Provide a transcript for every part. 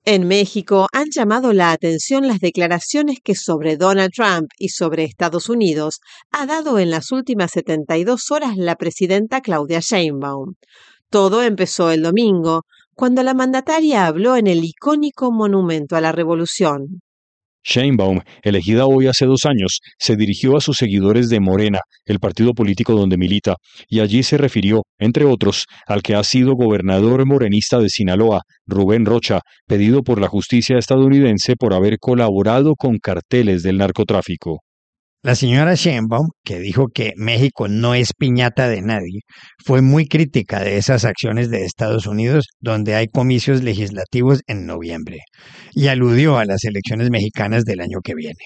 En México han llamado la atención las declaraciones que sobre Donald Trump y sobre Estados Unidos ha dado en las últimas 72 horas la presidenta Claudia Sheinbaum. Todo empezó el domingo, cuando la mandataria habló en el icónico Monumento a la Revolución. Sheinbaum, elegida hoy hace 2 años, se dirigió a sus seguidores de Morena, el partido político donde milita, y allí se refirió, entre otros, al que ha sido gobernador morenista de Sinaloa, Rubén Rocha, pedido por la justicia estadounidense por haber colaborado con carteles del narcotráfico. La señora Sheinbaum, que dijo que México no es piñata de nadie, fue muy crítica de esas acciones de Estados Unidos, donde hay comicios legislativos en noviembre, y aludió a las elecciones mexicanas del año que viene.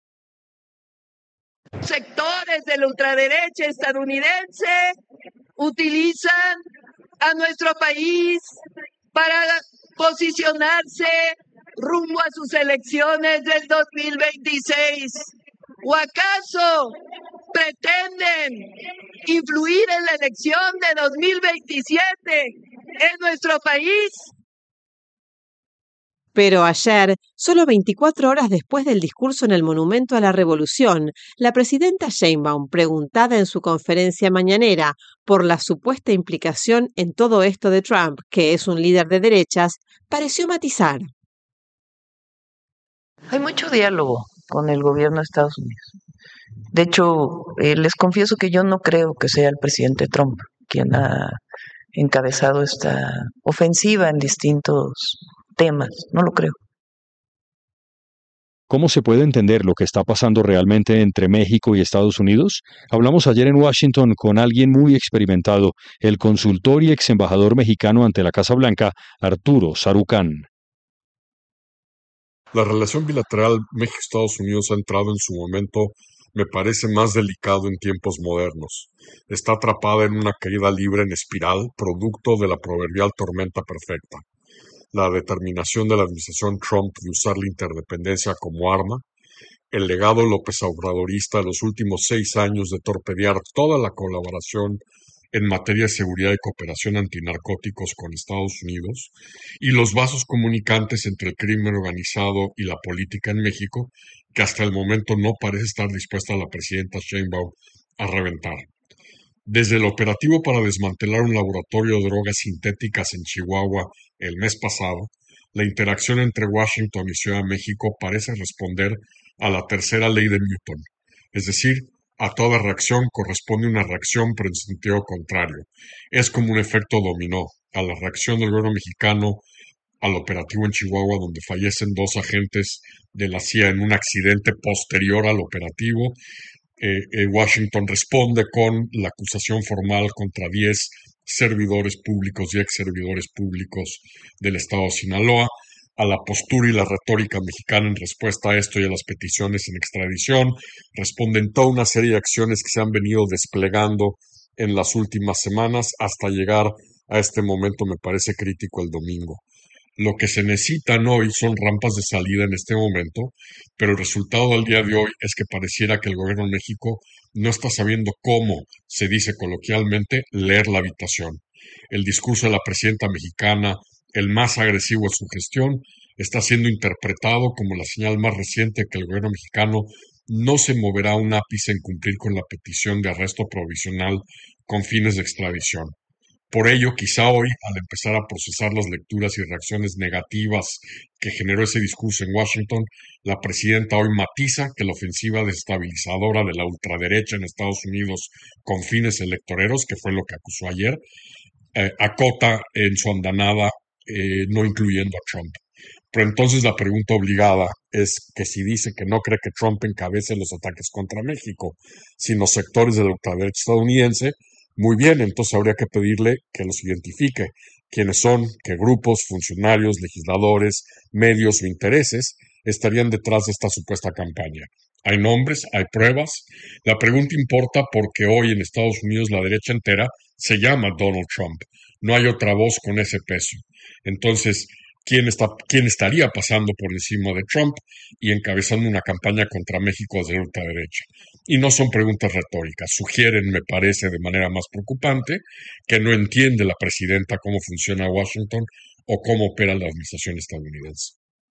Sectores de la ultraderecha estadounidense utilizan a nuestro país para posicionarse rumbo a sus elecciones del 2026. ¿O acaso pretenden influir en la elección de 2027 en nuestro país? Pero ayer, solo 24 horas después del discurso en el Monumento a la Revolución, la presidenta Sheinbaum, preguntada en su conferencia mañanera por la supuesta implicación en todo esto de Trump, que es un líder de derechas, pareció matizar. Hay mucho diálogo con el gobierno de Estados Unidos. De hecho, les confieso que yo no creo que sea el presidente Trump quien ha encabezado esta ofensiva en distintos temas. No lo creo. ¿Cómo se puede entender lo que está pasando realmente entre México y Estados Unidos? Hablamos ayer en Washington con alguien muy experimentado, el consultor y ex embajador mexicano ante la Casa Blanca, Arturo Sarucán. La relación bilateral México-Estados Unidos ha entrado en su momento, me parece, más delicado en tiempos modernos. Está atrapada en una caída libre en espiral, producto de la proverbial tormenta perfecta. La determinación de la administración Trump de usar la interdependencia como arma, el legado López Obradorista de los últimos 6 años de torpedear toda la colaboración en materia de seguridad y cooperación antinarcóticos con Estados Unidos, y los vasos comunicantes entre el crimen organizado y la política en México, que hasta el momento no parece estar dispuesta la presidenta Sheinbaum a reventar. Desde el operativo para desmantelar un laboratorio de drogas sintéticas en Chihuahua el mes pasado, la interacción entre Washington y Ciudad de México parece responder a la tercera ley de Newton, es decir, a toda reacción corresponde una reacción pero en sentido contrario. Es como un efecto dominó. A la reacción del gobierno mexicano al operativo en Chihuahua, donde fallecen 2 agentes de la CIA en un accidente posterior al operativo, Washington responde con la acusación formal contra 10 servidores públicos y ex servidores públicos del estado de Sinaloa. A la postura y la retórica mexicana en respuesta a esto y a las peticiones en extradición, responden toda una serie de acciones que se han venido desplegando en las últimas semanas hasta llegar a este momento, me parece crítico, el domingo. Lo que se necesitan hoy son rampas de salida en este momento, pero el resultado del día de hoy es que pareciera que el gobierno de México no está sabiendo cómo, se dice coloquialmente, leer la habitación. El discurso de la presidenta mexicana, el más agresivo en su gestión, está siendo interpretado como la señal más reciente que el gobierno mexicano no se moverá un ápice en cumplir con la petición de arresto provisional con fines de extradición. Por ello, quizá hoy, al empezar a procesar las lecturas y reacciones negativas que generó ese discurso en Washington, la presidenta hoy matiza que la ofensiva desestabilizadora de la ultraderecha en Estados Unidos con fines electoreros, que fue lo que acusó ayer, acota en su andanada, no incluyendo a Trump. Pero entonces la pregunta obligada es que si dice que no cree que Trump encabece los ataques contra México, sino sectores de la ultraderecha estadounidense, muy bien, entonces habría que pedirle que los identifique, quiénes son, qué grupos, funcionarios, legisladores, medios o intereses estarían detrás de esta supuesta campaña. Hay nombres, hay pruebas. La pregunta importa porque hoy en Estados Unidos la derecha entera se llama Donald Trump. No hay otra voz con ese peso. Entonces, ¿quién estaría pasando por encima de Trump y encabezando una campaña contra México desde la ultraderecha? Y no son preguntas retóricas, sugieren, me parece, de manera más preocupante, que no entiende la presidenta cómo funciona Washington o cómo opera la administración estadounidense.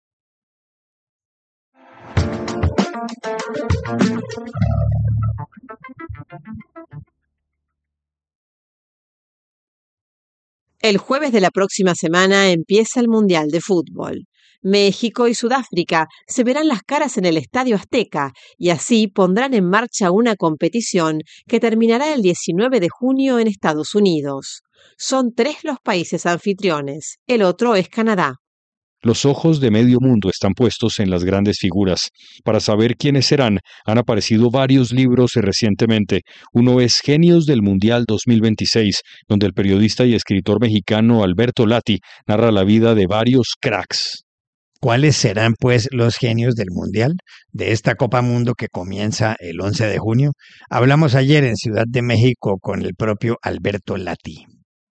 El jueves de la próxima semana empieza el Mundial de Fútbol. México y Sudáfrica se verán las caras en el Estadio Azteca y así pondrán en marcha una competición que terminará el 19 de junio en Estados Unidos. Son 3 los países anfitriones, el otro es Canadá. Los ojos de medio mundo están puestos en las grandes figuras. Para saber quiénes serán, han aparecido varios libros recientemente. Uno es Genios del Mundial 2026, donde el periodista y escritor mexicano Alberto Lati narra la vida de varios cracks. ¿Cuáles serán, pues, los genios del Mundial de esta Copa Mundo que comienza el 11 de junio? Hablamos ayer en Ciudad de México con el propio Alberto Lati.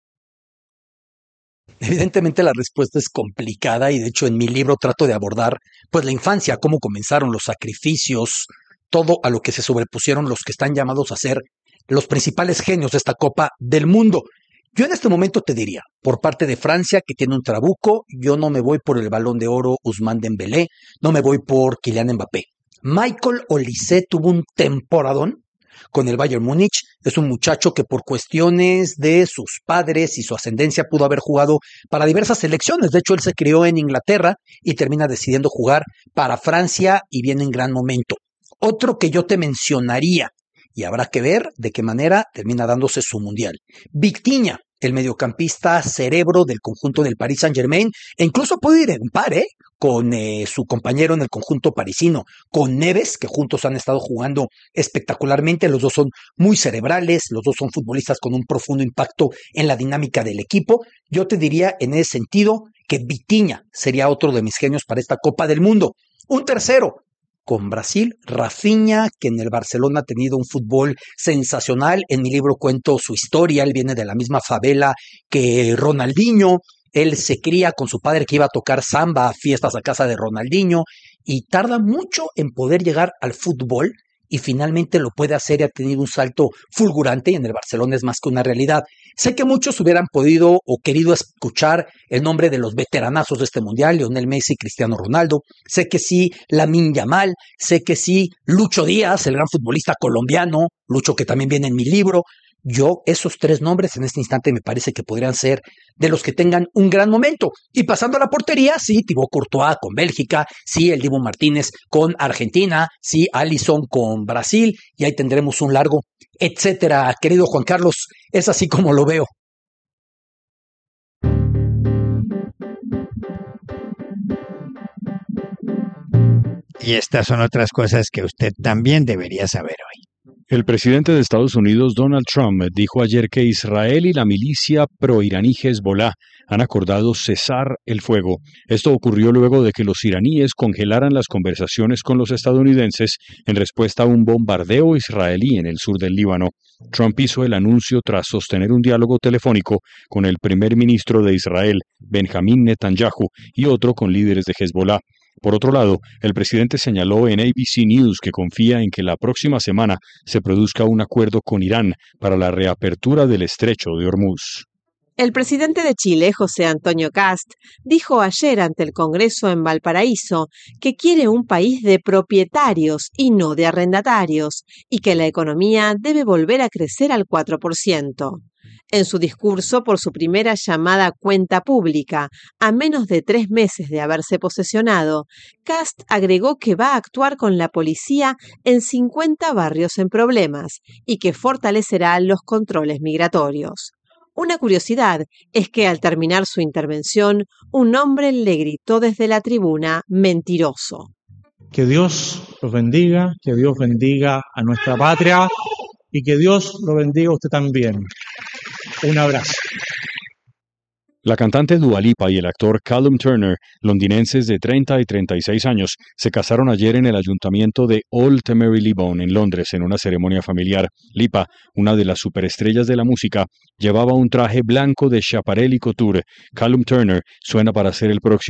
Evidentemente la respuesta es complicada y de hecho en mi libro trato de abordar pues la infancia, cómo comenzaron los sacrificios, todo a lo que se sobrepusieron los que están llamados a ser los principales genios de esta Copa del Mundo. Yo en este momento te diría, por parte de Francia, que tiene un trabuco, yo no me voy por el Balón de Oro Ousmane Dembélé, no me voy por Kylian Mbappé. Michael Olise tuvo un temporadón con el Bayern Múnich. Es un muchacho que por cuestiones de sus padres y su ascendencia pudo haber jugado para diversas selecciones. De hecho, él se crió en Inglaterra y termina decidiendo jugar para Francia y viene en gran momento. Otro que yo te mencionaría, y habrá que ver de qué manera termina dándose su mundial. Vitinha, el mediocampista cerebro del conjunto del Paris Saint-Germain, e incluso puede ir en par, con su compañero en el conjunto parisino, con Neves, que juntos han estado jugando espectacularmente. Los dos son muy cerebrales, los dos son futbolistas con un profundo impacto en la dinámica del equipo. Yo te diría en ese sentido que Vitinha sería otro de mis genios para esta Copa del Mundo. Un tercero, con Brasil, Rafinha, que en el Barcelona ha tenido un fútbol sensacional. En mi libro cuento su historia, él viene de la misma favela que Ronaldinho. Él se cría con su padre que iba a tocar samba a fiestas a casa de Ronaldinho y tarda mucho en poder llegar al fútbol y finalmente lo puede hacer y ha tenido un salto fulgurante y en el Barcelona es más que una realidad. Sé que muchos hubieran podido o querido escuchar el nombre de los veteranazos de este mundial, Lionel Messi, Cristiano Ronaldo. Sé que sí, Lamine Yamal. Sé que sí, Lucho Díaz, el gran futbolista colombiano, Lucho que también viene en mi libro. Yo, esos 3 nombres en este instante me parece que podrían ser de los que tengan un gran momento. Y pasando a la portería, sí, Thibaut Courtois con Bélgica, sí, el Dibu Martínez con Argentina, sí, Alisson con Brasil, y ahí tendremos un largo, etcétera. Querido Juan Carlos, es así como lo veo. Y estas son otras cosas que usted también debería saber hoy. El presidente de Estados Unidos, Donald Trump, dijo ayer que Israel y la milicia pro-iraní Hezbollah han acordado cesar el fuego. Esto ocurrió luego de que los iraníes congelaran las conversaciones con los estadounidenses en respuesta a un bombardeo israelí en el sur del Líbano. Trump hizo el anuncio tras sostener un diálogo telefónico con el primer ministro de Israel, Benjamín Netanyahu, y otro con líderes de Hezbollah. Por otro lado, el presidente señaló en ABC News que confía en que la próxima semana se produzca un acuerdo con Irán para la reapertura del estrecho de Hormuz. El presidente de Chile, José Antonio Kast, dijo ayer ante el Congreso en Valparaíso que quiere un país de propietarios y no de arrendatarios, y que la economía debe volver a crecer al 4%. En su discurso por su primera llamada cuenta pública, a menos de 3 meses de haberse posesionado, Kast agregó que va a actuar con la policía en 50 barrios en problemas y que fortalecerá los controles migratorios. Una curiosidad es que al terminar su intervención, un hombre le gritó desde la tribuna "mentiroso". Que Dios los bendiga, que Dios bendiga a nuestra patria y que Dios lo bendiga a usted también. Un abrazo. La cantante Dua Lipa y el actor Callum Turner, londinenses de 30 y 36 años, se casaron ayer en el ayuntamiento de Old Marylebone, en Londres, en una ceremonia familiar. Lipa, una de las superestrellas de la música, llevaba un traje blanco de Schiaparelli Couture. Callum Turner suena para ser el próximo